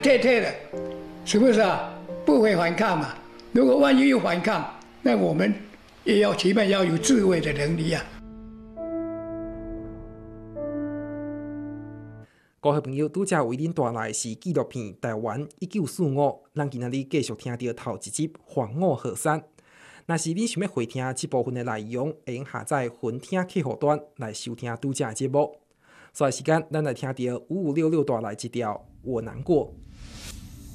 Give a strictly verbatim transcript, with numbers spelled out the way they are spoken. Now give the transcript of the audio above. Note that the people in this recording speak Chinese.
退退了，是不是啊？不会反抗嘛？如果万一又反抗，那我们也要起码要有自卫的能力啊。 各位朋友，拄则为恁带来是纪录片《台湾一九四五》，咱今仔日继续听到头一集《防我河山》。若是恁想要回听这部分的内容，会用下载云听客户端来收听拄则节目。所以时间，咱来听到五五六六带来一条《我难过》。